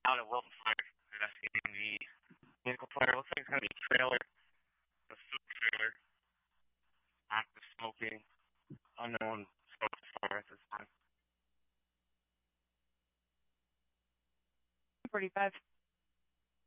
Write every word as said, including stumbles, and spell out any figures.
out at Wilton Fire investigating the vehicle fire. Looks like it's going to be a trailer, a food trailer, active smoking, unknown source of fire at this time. forty-five.